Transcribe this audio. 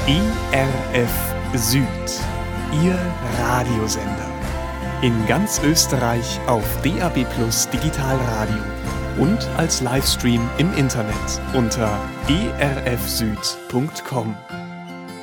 ERF Süd, Ihr Radiosender. In ganz Österreich auf DAB+ Digitalradio und als Livestream im Internet unter erfsüd.com.